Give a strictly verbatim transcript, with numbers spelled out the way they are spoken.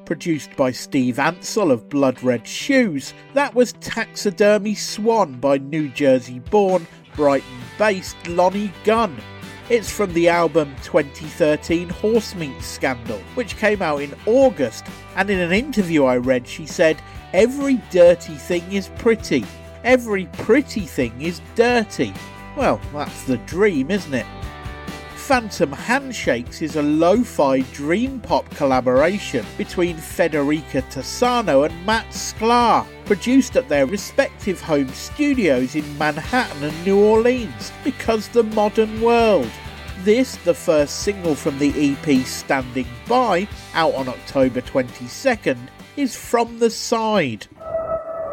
produced by Steve Ansell of Blood Red Shoes. That was Taxidermy Swan by New Jersey-born, Brighton-based Lonnie Gunn. It's from the album twenty thirteen Horsemeat Scandal, which came out in August, and in an interview I read she said, "Every dirty thing is pretty. Every pretty thing is dirty." Well, that's the dream, isn't it? Phantom Handshakes is a lo-fi dream pop collaboration between Federica Tassano and Matt Sklar, produced at their respective home studios in Manhattan and New Orleans, because the modern world. This, the first single from the E P Standing By, out on October twenty-second, is From the Side.